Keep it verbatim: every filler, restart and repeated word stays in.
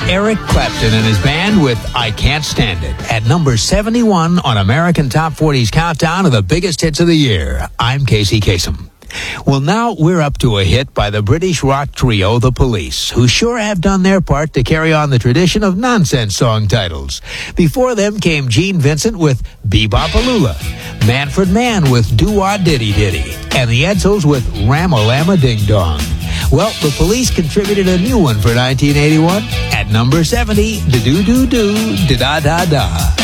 Eric Clapton and his band with I Can't Stand It at number seventy-one on American Top forty's countdown of the biggest hits of the year. I'm Casey Kasem. Well, now we're up to a hit by the British rock trio The Police, who sure have done their part to carry on the tradition of nonsense song titles. Before them came Gene Vincent with Bebopalula, Manfred Mann with Doo-Wah Diddy Diddy, and the Edsels with Ram-A-Llama Ding Dong. Well, The Police contributed a new one for nineteen eighty-one at number seventy, Da-Do-Do-Do, Da-Da-Da-Da.